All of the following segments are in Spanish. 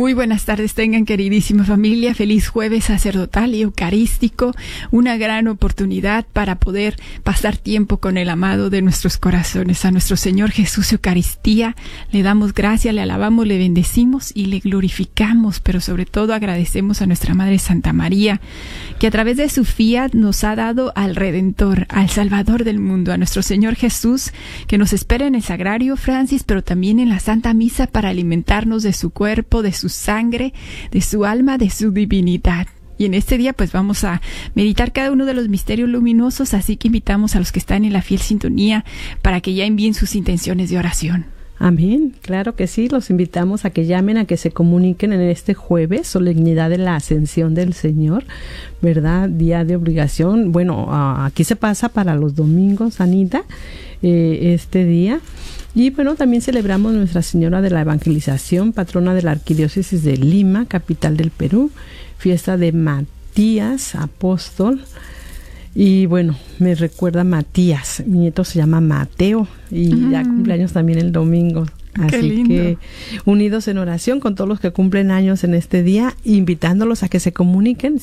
Muy buenas tardes tengan, queridísima familia. Feliz jueves sacerdotal y eucarístico. Una gran oportunidad para poder pasar tiempo con el amado de nuestros corazones, a nuestro Señor Jesús Eucaristía. Le damos gracias, le alabamos, le bendecimos y le glorificamos, pero sobre todo agradecemos a nuestra Madre Santa María, que a través de su fiat nos ha dado al Redentor, al Salvador del mundo, a nuestro Señor Jesús, que nos espera en el Sagrario, Francis, pero también en la Santa Misa para alimentarnos de su cuerpo, de su sangre, de su alma, de su divinidad. Y en este día pues vamos a meditar cada uno de los misterios luminosos, así que invitamos a los que están en la fiel sintonía para que ya envíen sus intenciones de oración. Amén, claro que sí, los invitamos a que llamen, a que se comuniquen en este jueves, solemnidad de la Ascensión del Señor, ¿verdad? Día de obligación. Bueno, aquí se pasa para los domingos, Anita, este día. Y bueno, también celebramos Nuestra Señora de la Evangelización, patrona de la Arquidiócesis de Lima, capital del Perú, fiesta de Matías, apóstol. Y bueno, me recuerda Matías, mi nieto se llama Mateo y ya cumpleaños también el domingo. Así que unidos en oración con todos los que cumplen años en este día, invitándolos a que se comuniquen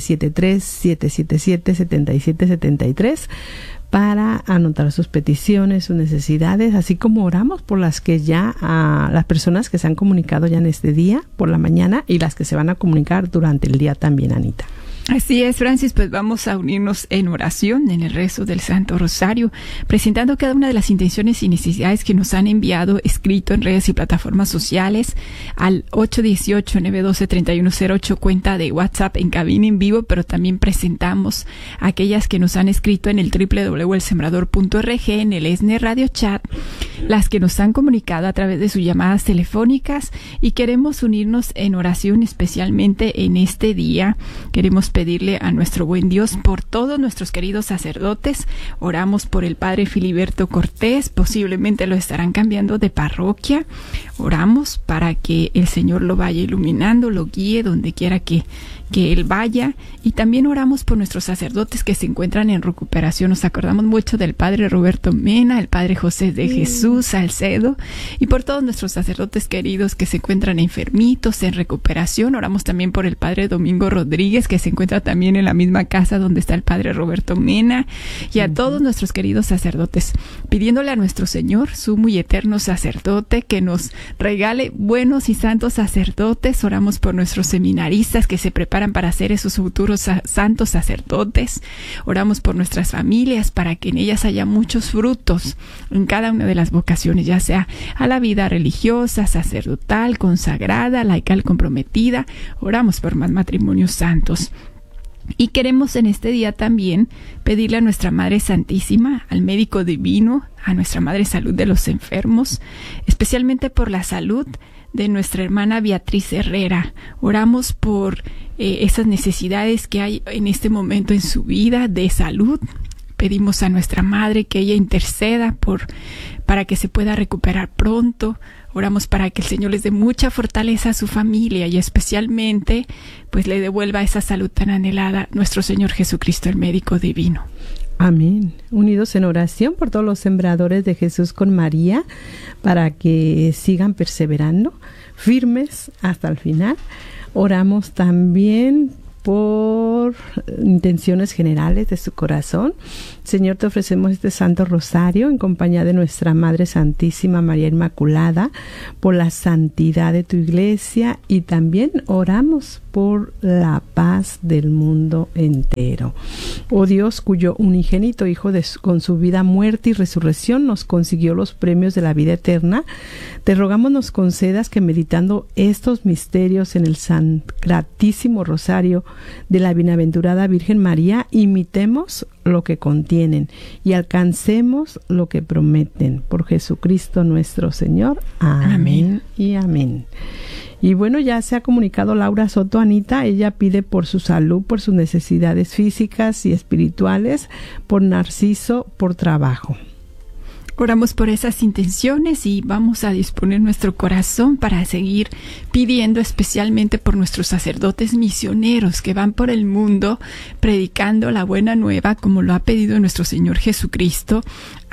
773-777-7773 para anotar sus peticiones, sus necesidades, así como oramos por las que ya, las personas que se han comunicado ya en este día por la mañana y las que se van a comunicar durante el día también, Anita. Así es, Francis, pues vamos a unirnos en oración, en el rezo del Santo Rosario, presentando cada una de las intenciones y necesidades que nos han enviado escrito en redes y plataformas sociales al 818-912-3108, cuenta de WhatsApp en cabina en vivo, pero también presentamos aquellas que nos han escrito en el www.elsembrador.org, en el ESNE Radio Chat, las que nos han comunicado a través de sus llamadas telefónicas, y queremos unirnos en oración especialmente en este día. Queremos pedirle a nuestro buen Dios por todos nuestros queridos sacerdotes. Oramos por el padre Filiberto Cortés, posiblemente lo estarán cambiando de parroquia. Oramos para que el Señor lo vaya iluminando, lo guíe donde quiera que él vaya, y también oramos por nuestros sacerdotes que se encuentran en recuperación. Nos acordamos mucho del padre Roberto Mena, el padre José de Jesús Salcedo, y por todos nuestros sacerdotes queridos que se encuentran enfermitos, en recuperación. Oramos también por el padre Domingo Rodríguez, que se encuentra también en la misma casa donde está el padre Roberto Mena, y a todos nuestros queridos sacerdotes, pidiéndole a nuestro Señor, sumo y eterno sacerdote, que nos regale buenos y santos sacerdotes. Oramos por nuestros seminaristas que se preparan para ser esos futuros santos sacerdotes. Oramos por nuestras familias para que en ellas haya muchos frutos en cada una de las vocaciones, ya sea a la vida religiosa, sacerdotal, consagrada, laical, comprometida. Oramos por más matrimonios santos. Y queremos en este día también pedirle a nuestra Madre Santísima, al médico divino, a nuestra Madre Salud de los enfermos, especialmente por la salud de nuestra hermana Beatriz Herrera. Oramos por esas necesidades que hay en este momento en su vida de salud. Pedimos a nuestra Madre que ella interceda para que se pueda recuperar pronto. Oramos para que el Señor les dé mucha fortaleza a su familia y especialmente pues le devuelva esa salud tan anhelada nuestro Señor Jesucristo, el médico divino. Amén. Unidos en oración por todos los sembradores de Jesús con María, para que sigan perseverando, firmes hasta el final. Oramos también por intenciones generales de su corazón. Señor, te ofrecemos este Santo Rosario en compañía de nuestra Madre Santísima María Inmaculada, por la santidad de tu Iglesia, y también oramos por la paz del mundo entero. Oh Dios, cuyo unigénito Hijo con su vida, muerte y resurrección nos consiguió los premios de la vida eterna, te rogamos nos concedas que meditando estos misterios en el Sacratísimo Rosario de la Bienaventurada Virgen María, imitemos lo que contienen y alcancemos lo que prometen. Por Jesucristo nuestro Señor. Amén y amén. Y bueno, ya se ha comunicado Laura Soto, Anita. Ella pide por su salud, por sus necesidades físicas y espirituales, por Narciso, por trabajo. Oramos por esas intenciones y vamos a disponer nuestro corazón para seguir pidiendo especialmente por nuestros sacerdotes misioneros que van por el mundo predicando la buena nueva como lo ha pedido nuestro Señor Jesucristo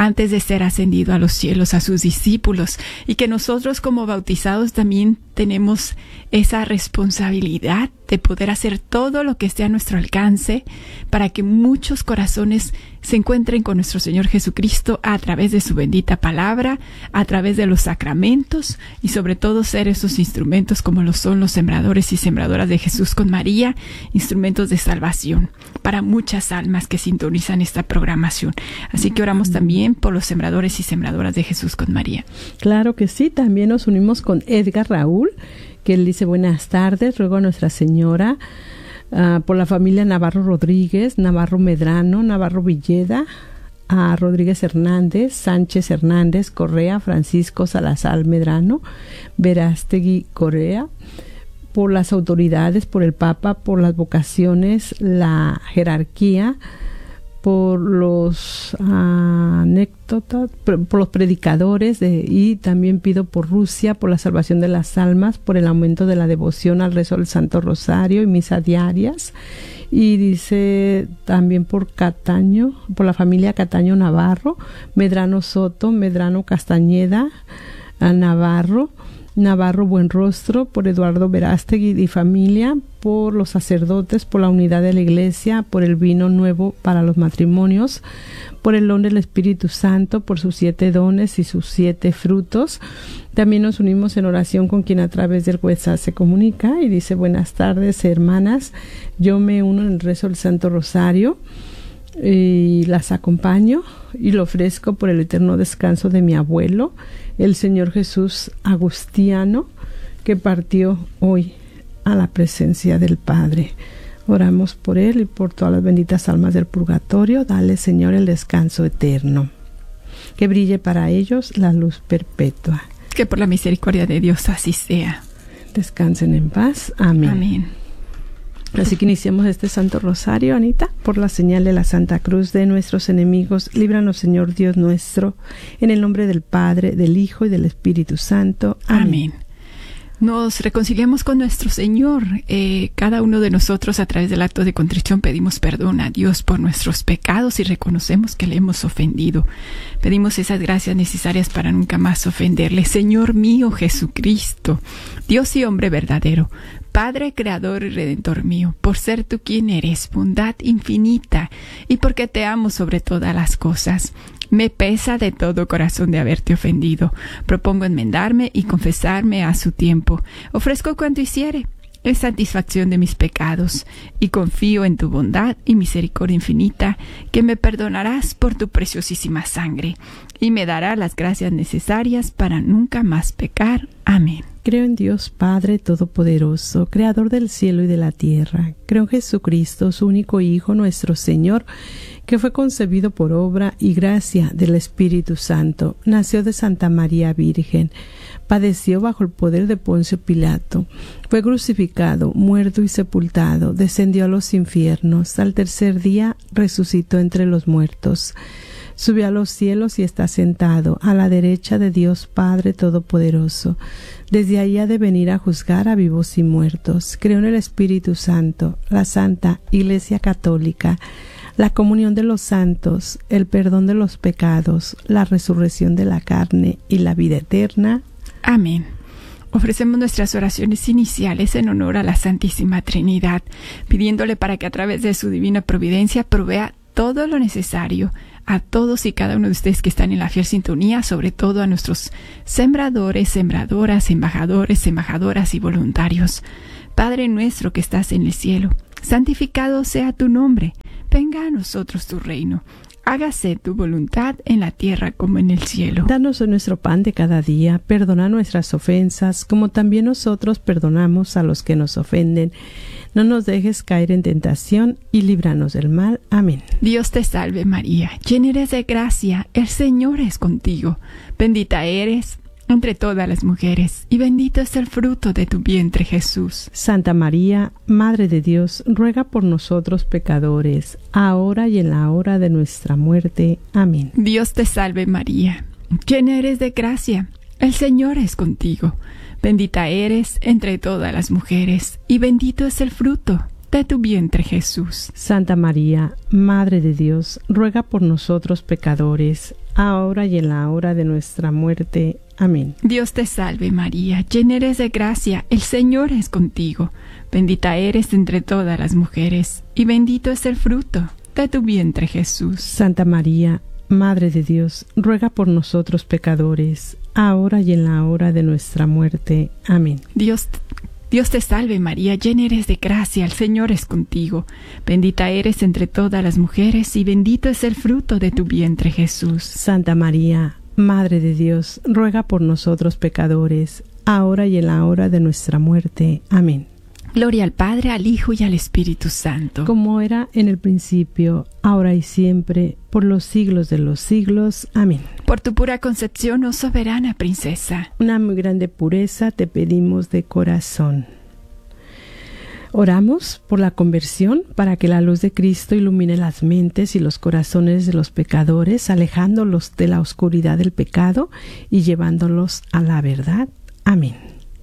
antes de ser ascendido a los cielos a sus discípulos, y que nosotros como bautizados también tenemos esa responsabilidad de poder hacer todo lo que esté a nuestro alcance para que muchos corazones se encuentren con nuestro Señor Jesucristo a través de su bendita palabra, a través de los sacramentos, y sobre todo ser esos instrumentos como lo son los sembradores y sembradoras de Jesús con María, instrumentos de salvación para muchas almas que sintonizan esta programación. Así que oramos también por los sembradores y sembradoras de Jesús con María. Claro que sí, también nos unimos con Edgar Raúl, que él dice: buenas tardes, ruego a Nuestra Señora por la familia Navarro Rodríguez, Navarro Medrano, Navarro Villeda, a Rodríguez Hernández, Sánchez Hernández, Correa, Francisco Salazar Medrano, Verástegui Correa, por las autoridades, por el Papa, por las vocaciones, la jerarquía, por los anécdotas, por los predicadores, y también pido por Rusia, por la salvación de las almas, por el aumento de la devoción al rezo del Santo Rosario y misa diarias. Y dice también por Cataño, por la familia Cataño Navarro, Medrano Soto, Medrano Castañeda, Navarro Buenrostro, por Eduardo Verástegui y familia, por los sacerdotes, por la unidad de la Iglesia, por el vino nuevo para los matrimonios, por el don del Espíritu Santo, por sus 7 dones y sus 7 frutos. También nos unimos en oración con quien a través del WhatsApp se comunica y dice: buenas tardes, hermanas, yo me uno en el rezo del Santo Rosario y las acompaño y lo ofrezco por el eterno descanso de mi abuelo, el Señor Jesús Agustiano, que partió hoy a la presencia del Padre. Oramos por él y por todas las benditas almas del purgatorio. Dale, Señor, el descanso eterno. Que brille para ellos la luz perpetua. Que por la misericordia de Dios así sea. Descansen en paz. Amén. Amén. Así que iniciamos este Santo Rosario, Anita. Por la señal de la Santa Cruz de nuestros enemigos, líbranos, Señor Dios nuestro, en el nombre del Padre, del Hijo y del Espíritu Santo. Amén. Amén. Nos reconciliamos con nuestro Señor. Cada uno de nosotros, a través del acto de contrición, pedimos perdón a Dios por nuestros pecados y reconocemos que le hemos ofendido. Pedimos esas gracias necesarias para nunca más ofenderle. Señor mío Jesucristo, Dios y hombre verdadero, Padre, Creador y Redentor mío, por ser tú quien eres, bondad infinita, y porque te amo sobre todas las cosas. Me pesa de todo corazón de haberte ofendido. Propongo enmendarme y confesarme a su tiempo. Ofrezco cuanto hiciere en satisfacción de mis pecados, y confío en tu bondad y misericordia infinita, que me perdonarás por tu preciosísima sangre, y me dará las gracias necesarias para nunca más pecar. Amén. Creo en Dios Padre Todopoderoso, Creador del cielo y de la tierra. Creo en Jesucristo, su único Hijo, nuestro Señor, que fue concebido por obra y gracia del Espíritu Santo. Nació de Santa María Virgen. Padeció bajo el poder de Poncio Pilato. Fue crucificado, muerto y sepultado. Descendió a los infiernos. Al tercer día resucitó entre los muertos. Subió a los cielos y está sentado a la derecha de Dios Padre Todopoderoso. Desde ahí ha de venir a juzgar a vivos y muertos. Creo en el Espíritu Santo, la Santa Iglesia Católica, la comunión de los santos, el perdón de los pecados, la resurrección de la carne y la vida eterna. Amén. Ofrecemos nuestras oraciones iniciales en honor a la Santísima Trinidad, pidiéndole para que a través de su divina providencia provea todo lo necesario a todos y cada uno de ustedes que están en la fiel sintonía, sobre todo a nuestros sembradores, sembradoras, embajadores, embajadoras y voluntarios. Padre nuestro que estás en el cielo, santificado sea tu nombre. Venga a nosotros tu reino. Hágase tu voluntad en la tierra como en el cielo. Danos hoy nuestro pan de cada día. Perdona nuestras ofensas, como también nosotros perdonamos a los que nos ofenden. No nos dejes caer en tentación y líbranos del mal. Amén. Dios te salve María, llena eres de gracia, el Señor es contigo. Bendita eres entre todas las mujeres, y bendito es el fruto de tu vientre, Jesús. Santa María, Madre de Dios, ruega por nosotros pecadores, ahora y en la hora de nuestra muerte. Amén. Dios te salve María, llena eres de gracia, el Señor es contigo. Bendita eres entre todas las mujeres, y bendito es el fruto de tu vientre, Jesús. Santa María, Madre de Dios, ruega por nosotros pecadores, ahora y en la hora de nuestra muerte. Amén. Dios te salve María, llena eres de gracia, el Señor es contigo. Bendita eres entre todas las mujeres, y bendito es el fruto de tu vientre Jesús. Santa María, Madre de Dios, ruega por nosotros pecadores, ahora y en la hora de nuestra muerte. Amén. Dios te salve María, llena eres de gracia, el Señor es contigo. Bendita eres entre todas las mujeres, y bendito es el fruto de tu vientre Jesús. Santa María, Madre de Dios, ruega por nosotros pecadores, ahora y en la hora de nuestra muerte. Amén. Gloria al Padre, al Hijo y al Espíritu Santo. Como era en el principio, ahora y siempre, por los siglos de los siglos. Amén. Por tu pura concepción, oh soberana princesa. Una muy grande pureza te pedimos de corazón. Oramos por la conversión para que la luz de Cristo ilumine las mentes y los corazones de los pecadores, alejándolos de la oscuridad del pecado y llevándolos a la verdad. Amén.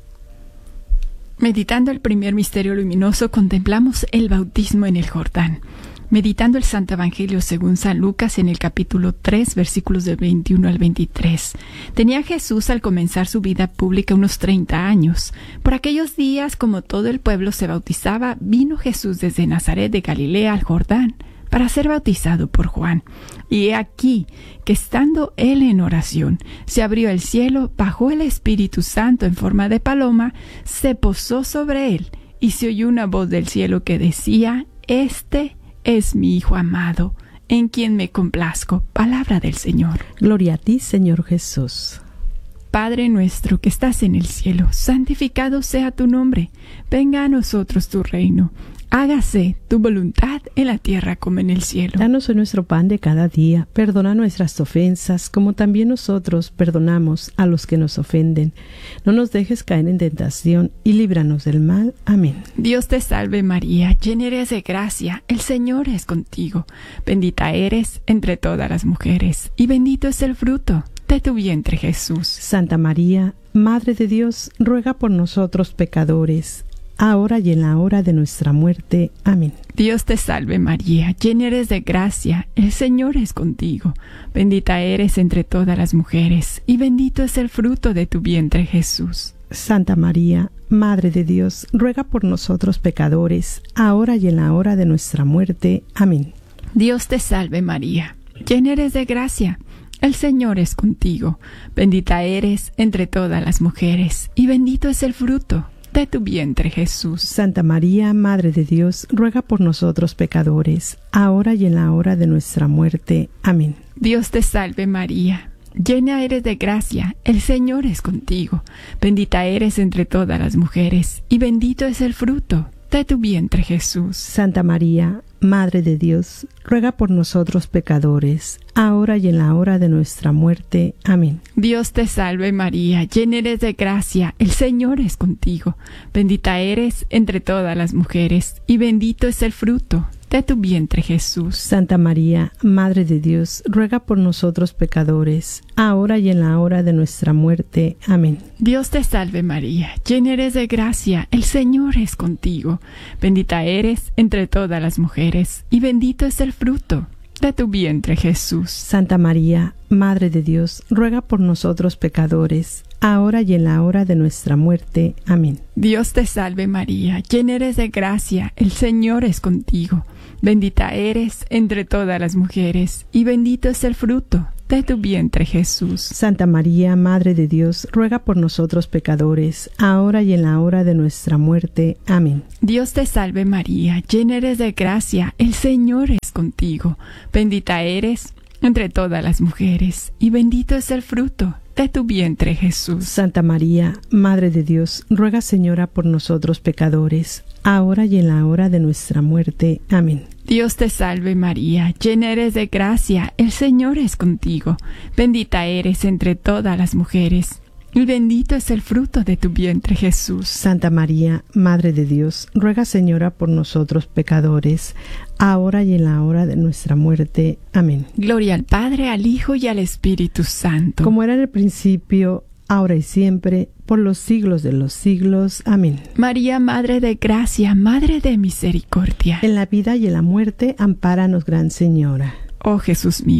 Meditando el primer misterio luminoso, contemplamos el bautismo en el Jordán. Meditando el Santo Evangelio según San Lucas en el capítulo 3, versículos del 21 al 23. Tenía Jesús al comenzar su vida pública unos 30 años. Por aquellos días, como todo el pueblo se bautizaba, vino Jesús desde Nazaret de Galilea al Jordán para ser bautizado por Juan. Y he aquí que estando él en oración, se abrió el cielo, bajó el Espíritu Santo en forma de paloma, se posó sobre él, y se oyó una voz del cielo que decía: Este es mi Hijo amado, en quien me complazco. Palabra del Señor. Gloria a ti, Señor Jesús. Padre nuestro que estás en el cielo, santificado sea tu nombre. Venga a nosotros tu reino. Hágase tu voluntad en la tierra como en el cielo. Danos hoy nuestro pan de cada día. Perdona nuestras ofensas, como también nosotros perdonamos a los que nos ofenden. No nos dejes caer en tentación y líbranos del mal. Amén. Dios te salve María, llena eres de gracia, el Señor es contigo. Bendita eres entre todas las mujeres, y bendito es el fruto de tu vientre Jesús. Santa María, Madre de Dios, ruega por nosotros pecadores, ahora y en la hora de nuestra muerte. Amén. Dios te salve María, llena eres de gracia, el Señor es contigo. Bendita eres entre todas las mujeres, y bendito es el fruto de tu vientre Jesús. Santa María, Madre de Dios, ruega por nosotros pecadores, ahora y en la hora de nuestra muerte. Amén. Dios te salve María, llena eres de gracia, el Señor es contigo. Bendita eres entre todas las mujeres, y bendito es el fruto de tu vientre Jesús. Santa María, Madre de Dios, ruega por nosotros pecadores, ahora y en la hora de nuestra muerte. Amén. Dios te salve María, llena eres de gracia, el Señor es contigo. Bendita eres entre todas las mujeres, y bendito es el fruto de tu vientre Jesús. Santa María, Madre de Dios, ruega por nosotros pecadores, ahora y en la hora de nuestra muerte. Amén. Dios te salve María, llena eres de gracia, el Señor es contigo. Bendita eres entre todas las mujeres, y bendito es el fruto de tu vientre Jesús. Santa María, Madre de Dios, ruega por nosotros pecadores, ahora y en la hora de nuestra muerte. Amén. Dios te salve María, llena eres de gracia, el Señor es contigo. Bendita eres entre todas las mujeres, y bendito es el fruto de tu vientre Jesús. Santa María, Madre de Dios, ruega por nosotros pecadores, ahora y en la hora de nuestra muerte. Amén. Dios te salve María, llena eres de gracia, el Señor es contigo. Bendita eres entre todas las mujeres, y bendito es el fruto de tu vientre Jesús. Santa María, Madre de Dios, ruega por nosotros pecadores, ahora y en la hora de nuestra muerte. Amén. Dios te salve María, llena eres de gracia, el Señor es contigo. Bendita eres entre todas las mujeres, y bendito es el fruto de tu vientre Jesús. Santa María, Madre de Dios, ruega, Señora, por nosotros pecadores, ahora y en la hora de nuestra muerte. Amén. Dios te salve María, llena eres de gracia, el Señor es contigo. Bendita eres entre todas las mujeres, y bendito es el fruto de tu vientre Jesús. Santa María, Madre de Dios, ruega, Señora, por nosotros pecadores, ahora y en la hora de nuestra muerte. Amén. Gloria al Padre, al Hijo y al Espíritu Santo. Como era en el principio, ahora y siempre, por los siglos de los siglos. Amén. María, Madre de Gracia, Madre de Misericordia. En la vida y en la muerte, ampáranos, Gran Señora. Oh Jesús mío,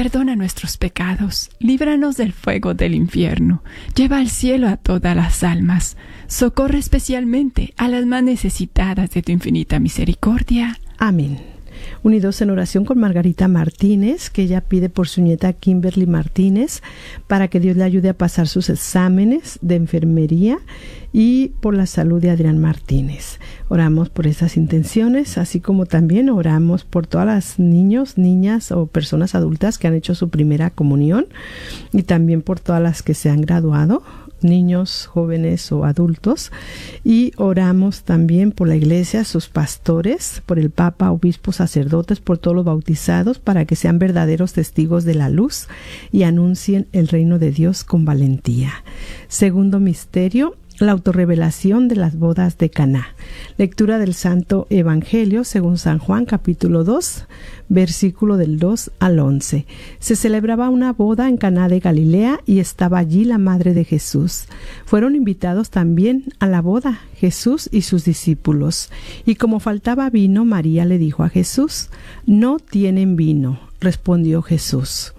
perdona nuestros pecados, líbranos del fuego del infierno, lleva al cielo a todas las almas, socorre especialmente a las más necesitadas de tu infinita misericordia. Amén. Unidos en oración con Margarita Martínez, que ella pide por su nieta Kimberly Martínez para que Dios le ayude a pasar sus exámenes de enfermería y por la salud de Adrián Martínez. Oramos por esas intenciones, así como también oramos por todas las niños, niñas o personas adultas que han hecho su primera comunión y también por todas las que se han graduado, niños, jóvenes o adultos, y oramos también por la iglesia, sus pastores, por el papa, obispos, sacerdotes, por todos los bautizados, para que sean verdaderos testigos de la luz y anuncien el reino de Dios con valentía. Segundo misterio, la autorrevelación de las bodas de Caná. Lectura del Santo Evangelio según San Juan, capítulo 2, versículo del 2 al 11. Se celebraba una boda en Caná de Galilea y estaba allí la madre de Jesús. Fueron invitados también a la boda Jesús y sus discípulos. Y como faltaba vino, María le dijo a Jesús: «No tienen vino», respondió Jesús.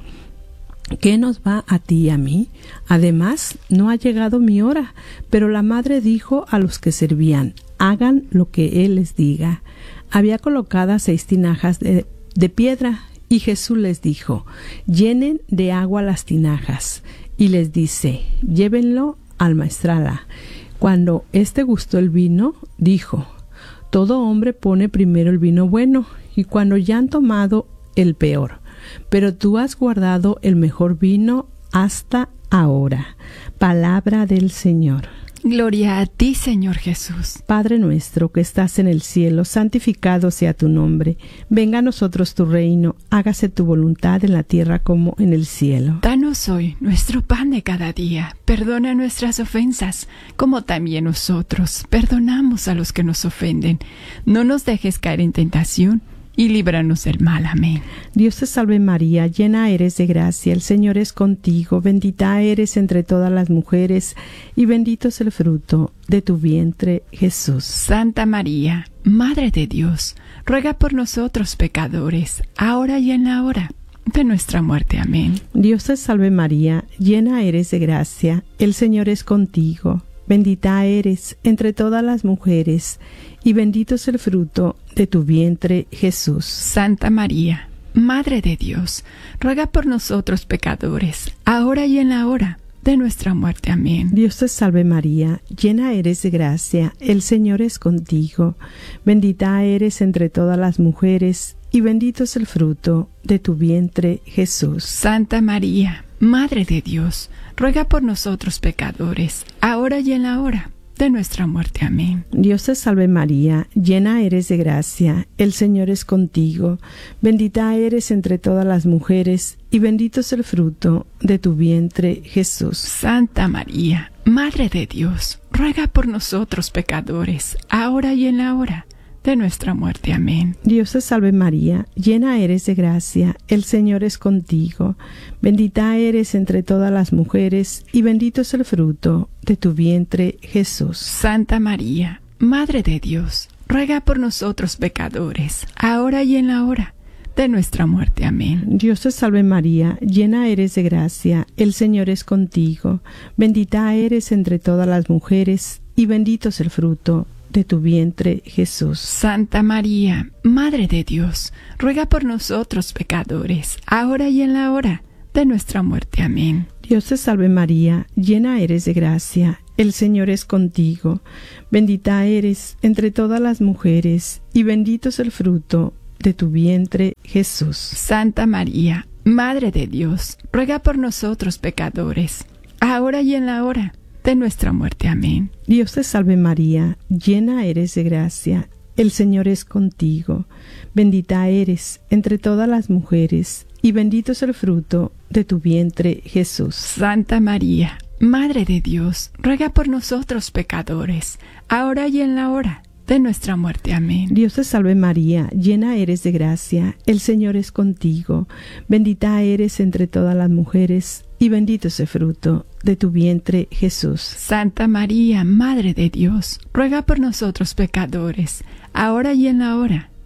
«¿Qué nos va a ti y a mí? Además, no ha llegado mi hora». Pero la madre dijo a los que servían: «Hagan lo que él les diga». Había colocadas 6 tinajas de piedra, y Jesús les dijo: «Llenen de agua las tinajas». Y les dice: «Llévenlo al maestrala». Cuando éste gustó el vino, dijo: «Todo hombre pone primero el vino bueno, y cuando ya han tomado, el peor. Pero tú has guardado el mejor vino hasta ahora». Palabra del Señor. Gloria a ti, Señor Jesús. Padre nuestro que estás en el cielo, santificado sea tu nombre. Venga a nosotros tu reino, hágase tu voluntad en la tierra como en el cielo. Danos hoy nuestro pan de cada día. Perdona nuestras ofensas, como también nosotros perdonamos a los que nos ofenden. No nos dejes caer en tentación, y líbranos del mal. Amén. Dios te salve María, llena eres de gracia, el Señor es contigo, bendita eres entre todas las mujeres, y bendito es el fruto de tu vientre, Jesús. Santa María, Madre de Dios, ruega por nosotros pecadores, ahora y en la hora de nuestra muerte. Amén. Dios te salve María, llena eres de gracia, el Señor es contigo, bendita eres entre todas las mujeres, y bendito es el fruto de tu vientre, Jesús. Santa María, Madre de Dios, ruega por nosotros pecadores, ahora y en la hora de nuestra muerte. Amén. Dios te salve María, llena eres de gracia, el Señor es contigo, bendita eres entre todas las mujeres, y bendito es el fruto de tu vientre, Jesús. Santa María, Madre de Dios, ruega por nosotros pecadores, ahora y en la hora de nuestra muerte. Amén. Dios te salve María, llena eres de gracia, el Señor es contigo, bendita eres entre todas las mujeres, y bendito es el fruto de tu vientre, Jesús. Santa María, Madre de Dios, ruega por nosotros pecadores, ahora y en la hora de nuestra muerte. Amén. Dios te salve María, llena eres de gracia, el Señor es contigo, bendita eres entre todas las mujeres, y bendito es el fruto de tu vientre, Jesús. Santa María, Madre de Dios, ruega por nosotros pecadores, ahora y en la hora de nuestra muerte. Amén. Dios te salve María, llena eres de gracia, el Señor es contigo, bendita eres entre todas las mujeres, y bendito es el fruto de tu vientre, Jesús. Santa María, Madre de Dios, ruega por nosotros pecadores, ahora y en la hora de nuestra muerte. Amén. Dios te salve María, llena eres de gracia, el Señor es contigo, bendita eres entre todas las mujeres, y bendito es el fruto de tu vientre, Jesús. Santa María, Madre de Dios, ruega por nosotros pecadores, ahora y en la hora de nuestra muerte. Amén. Dios te salve María, llena eres de gracia, el Señor es contigo, bendita eres entre todas las mujeres, y bendito es el fruto de tu vientre, Jesús. Santa María, Madre de Dios, ruega por nosotros pecadores, ahora y en la hora de nuestra muerte. Amén. Dios te salve María, llena eres de gracia, el Señor es contigo, bendita eres entre todas las mujeres, y bendito es el fruto de tu vientre, Jesús. Santa María, Madre de Dios, ruega por nosotros pecadores, ahora y en la hora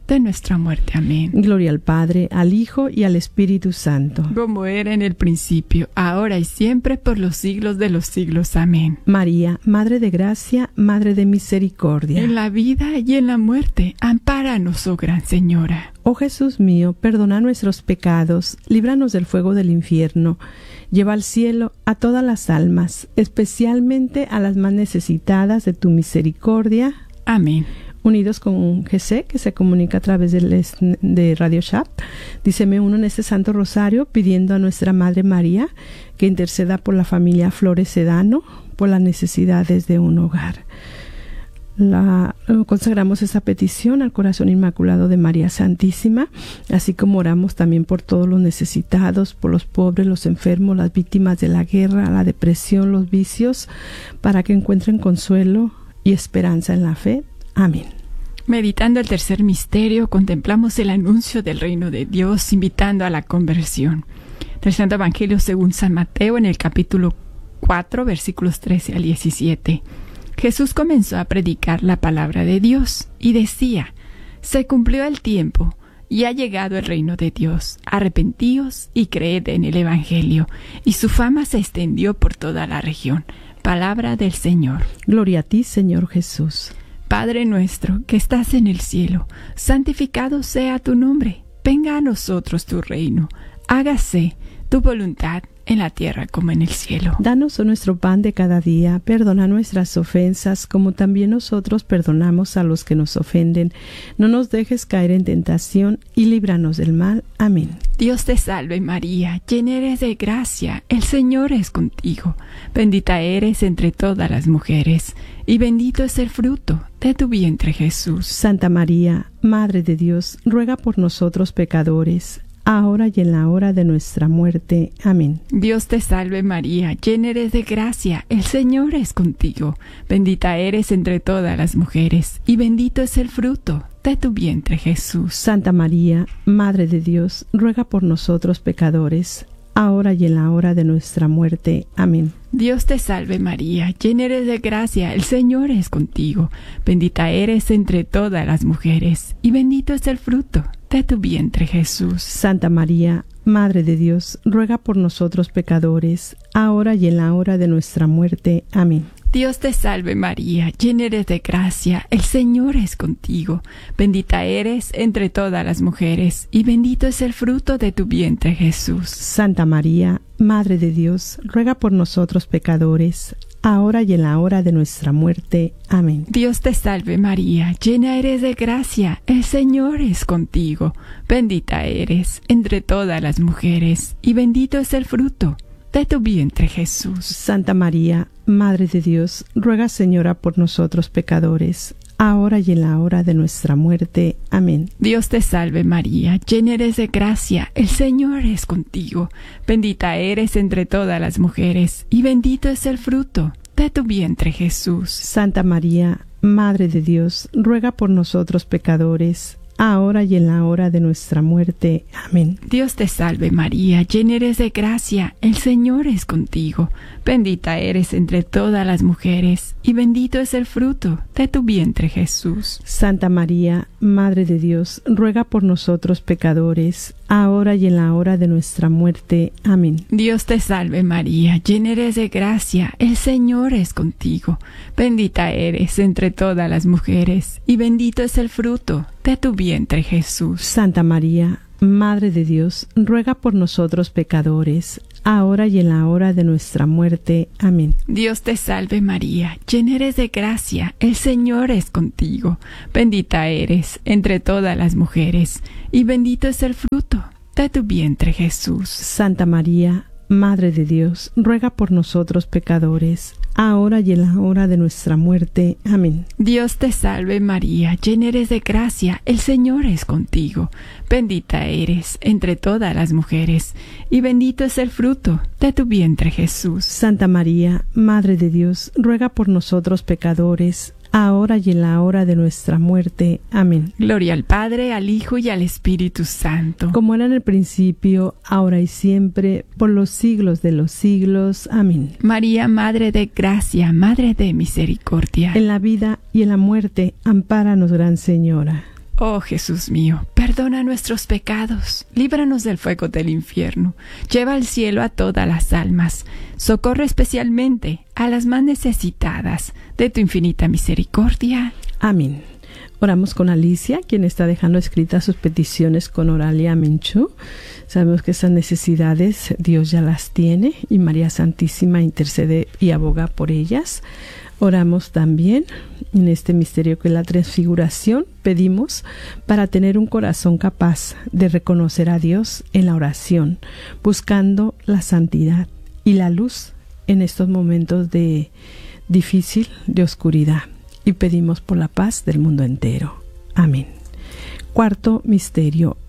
de nuestra muerte. Amén. Gloria al Padre, al Hijo y al Espíritu Santo. Como era en el principio, ahora y siempre, por los siglos de los siglos. Amén. María, Madre de Gracia, Madre de Misericordia. En la vida y en la muerte, ampáranos, oh Gran Señora. Oh Jesús mío, perdona nuestros pecados, líbranos del fuego del infierno, lleva al cielo a todas las almas, especialmente a las más necesitadas de tu misericordia. Amén. Unidos con Jesé, que se comunica a través de Radio Chat, dice: me uno en este Santo Rosario pidiendo a nuestra Madre María que interceda por la familia Flores Sedano, por las necesidades de un hogar. Consagramos esta petición al corazón inmaculado de María Santísima, así como oramos también por todos los necesitados, por los pobres, los enfermos, las víctimas de la guerra, la depresión, los vicios, para que encuentren consuelo y esperanza en la fe. Amén. Meditando el tercer misterio, contemplamos el anuncio del reino de Dios, invitando a la conversión. Del Santo Evangelio según San Mateo, en el capítulo 4, versículos 13 al 17. Jesús comenzó a predicar la palabra de Dios y decía: se cumplió el tiempo y ha llegado el reino de Dios. Arrepentíos y creed en el Evangelio. Y su fama se extendió por toda la región. Palabra del Señor. Gloria a ti, Señor Jesús. Padre nuestro, que estás en el cielo, santificado sea tu nombre. Venga a nosotros tu reino. Hágase tu voluntad en la tierra como en el cielo. Danos nuestro pan de cada día, perdona nuestras ofensas, como también nosotros perdonamos a los que nos ofenden. No nos dejes caer en tentación y líbranos del mal. Amén. Dios te salve María, llena eres de gracia, el Señor es contigo. Bendita eres entre todas las mujeres, y bendito es el fruto de tu vientre Jesús. Santa María, Madre de Dios, ruega por nosotros pecadores, ahora y en la hora de nuestra muerte. Amén. Dios te salve María, llena eres de gracia, el Señor es contigo. Bendita eres entre todas las mujeres, y bendito es el fruto de tu vientre Jesús. Santa María, Madre de Dios, ruega por nosotros pecadores, ahora y en la hora de nuestra muerte. Amén. Dios te salve María, llena eres de gracia, el Señor es contigo. Bendita eres entre todas las mujeres, y bendito es el fruto de tu vientre Jesús. Santa María, Madre de Dios, ruega por nosotros pecadores, ahora y en la hora de nuestra muerte. Amén. Dios te salve María, llena eres de gracia, el Señor es contigo. Bendita eres entre todas las mujeres, y bendito es el fruto de tu vientre Jesús. Santa María, Madre de Dios, ruega por nosotros pecadores, ahora y en la hora de nuestra muerte. Amén. Dios te salve María, llena eres de gracia, el Señor es contigo. Bendita eres entre todas las mujeres, y bendito es el fruto de tu vientre Jesús. Santa María, Madre de Dios, ruega, Señora, por nosotros pecadores, ahora y en la hora de nuestra muerte. Amén. Dios te salve María, llena eres de gracia, el Señor es contigo. Bendita eres entre todas las mujeres, y bendito es el fruto de tu vientre Jesús. Santa María, Madre de Dios, ruega por nosotros pecadores, ahora y en la hora de nuestra muerte. Amén. Dios te salve María, llena eres de gracia, el Señor es contigo. Bendita eres entre todas las mujeres, y bendito es el fruto de tu vientre Jesús. Santa María, Madre de Dios, ruega por nosotros pecadores, ahora y en la hora de nuestra muerte. Amén. Dios te salve María, llena eres de gracia, el Señor es contigo. Bendita eres entre todas las mujeres, y bendito es el fruto de tu vientre Jesús. Santa María, Madre de Dios, ruega por nosotros pecadores, ahora y en la hora de nuestra muerte. Amén. Dios te salve María, llena eres de gracia, el Señor es contigo. Bendita eres entre todas las mujeres, y bendito es el fruto de tu vientre Jesús. Santa María, Madre de Dios, ruega por nosotros pecadores, ahora y en la hora de nuestra muerte. Amén. Dios te salve María, llena eres de gracia, el Señor es contigo. Bendita eres entre todas las mujeres, y bendito es el fruto de tu vientre Jesús. Santa María, Madre de Dios, ruega por nosotros pecadores, ahora y en la hora de nuestra muerte. Amén. Gloria al Padre, al Hijo y al Espíritu Santo. Como era en el principio, ahora y siempre, por los siglos de los siglos. Amén. María, Madre de gracia, Madre de misericordia. En la vida y en la muerte, ampáranos, Gran Señora. Oh Jesús mío, perdona nuestros pecados, líbranos del fuego del infierno, lleva al cielo a todas las almas, socorre especialmente a las más necesitadas de tu infinita misericordia. Amén. Oramos con Alicia, quien está dejando escritas sus peticiones con Oralia Menchú. Sabemos que esas necesidades Dios ya las tiene y María Santísima intercede y aboga por ellas. Oramos también en este misterio que es la transfiguración. Pedimos para tener un corazón capaz de reconocer a Dios en la oración, buscando la santidad y la luz en estos momentos de difícil, de oscuridad. Y pedimos por la paz del mundo entero. Amén. Cuarto misterio.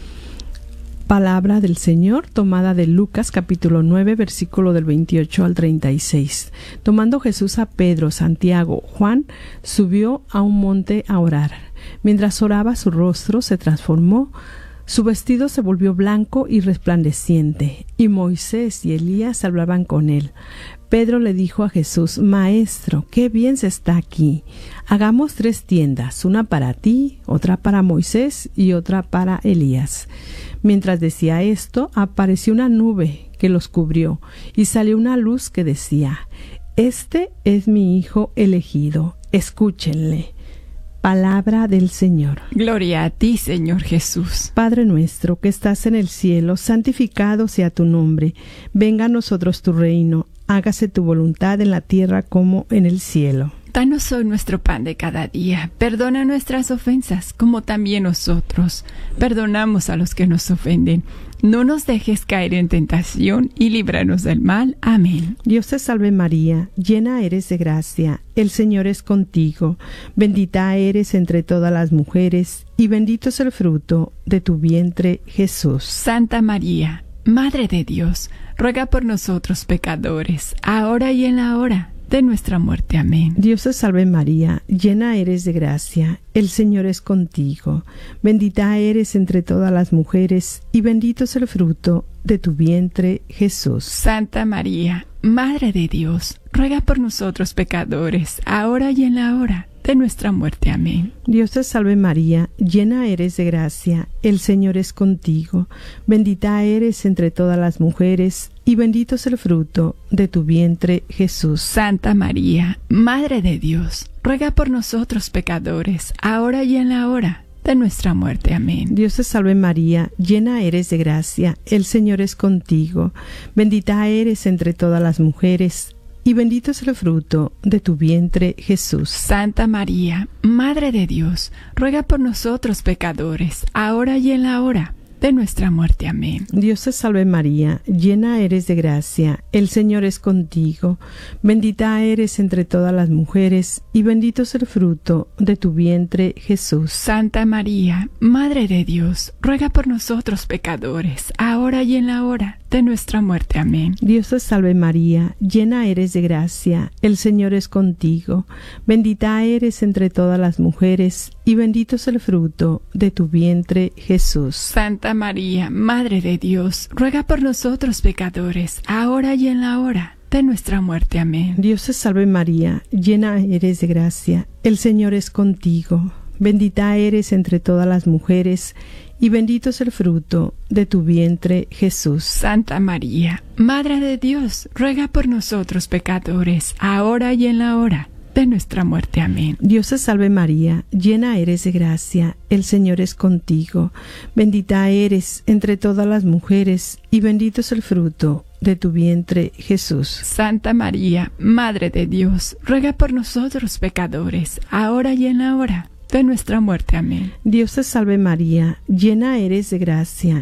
Palabra del Señor tomada de Lucas capítulo 9 versículo del 28 al 36. Tomando Jesús a Pedro, Santiago, Juan, subió a un monte a orar. Mientras oraba, su rostro se transformó, su vestido se volvió blanco y resplandeciente, y Moisés y Elías hablaban con él. Pedro le dijo a Jesús: Maestro, qué bien se está aquí. Hagamos 3 tiendas, una para ti, otra para Moisés y otra para Elías. Mientras decía esto, apareció una nube que los cubrió y salió una luz que decía: Este es mi Hijo elegido, escúchenle. Palabra del Señor. Gloria a ti, Señor Jesús. Padre nuestro que estás en el cielo, santificado sea tu nombre. Venga a nosotros tu reino. Hágase tu voluntad en la tierra como en el cielo. Danos hoy nuestro pan de cada día. Perdona nuestras ofensas, como también nosotros perdonamos a los que nos ofenden. No nos dejes caer en tentación y líbranos del mal. Amén. Dios te salve María, llena eres de gracia, el Señor es contigo. Bendita eres entre todas las mujeres, y bendito es el fruto de tu vientre, Jesús. Santa María, Madre de Dios, ruega por nosotros pecadores, ahora y en la hora de nuestra muerte. Amén. Dios te salve María, llena eres de gracia, el Señor es contigo. Bendita eres entre todas las mujeres, y bendito es el fruto de tu vientre, Jesús. Santa María, Madre de Dios, ruega por nosotros pecadores, ahora y en la hora de nuestra muerte. Amén. Dios te salve María, llena eres de gracia, el Señor es contigo. Bendita eres entre todas las mujeres, y bendito es el fruto de tu vientre, Jesús. Santa María, Madre de Dios, ruega por nosotros pecadores, ahora y en la hora de nuestra muerte. Amén. Dios te salve María, llena eres de gracia, el Señor es contigo. Bendita eres entre todas las mujeres, y bendito es el fruto de tu vientre, Jesús. Santa María, Madre de Dios, ruega por nosotros pecadores, ahora y en la hora de nuestra muerte. Amén. Dios te salve María, llena eres de gracia, el Señor es contigo. Bendita eres entre todas las mujeres, y bendito es el fruto de tu vientre, Jesús. Santa María, Madre de Dios, ruega por nosotros pecadores, ahora y en la hora de nuestra muerte. Amén. Dios te salve María, llena eres de gracia, el Señor es contigo. Bendita eres entre todas las mujeres, y bendito es el fruto de tu vientre, Jesús. Santa María, Madre de Dios, ruega por nosotros pecadores, ahora y en la hora de nuestra muerte. Amén. Dios te salve María, llena eres de gracia, el Señor es contigo. Bendita eres entre todas las mujeres, y bendito es el fruto de tu vientre, Jesús. Santa María, Madre de Dios, ruega por nosotros pecadores, ahora y en la hora de nuestra muerte. Amén. Dios te salve María, llena eres de gracia, el Señor es contigo. Bendita eres entre todas las mujeres, y bendito es el fruto de tu vientre, Jesús. Santa María, Madre de Dios, ruega por nosotros pecadores, ahora y en la hora de nuestra muerte. Amén. Dios te salve María, llena eres de gracia,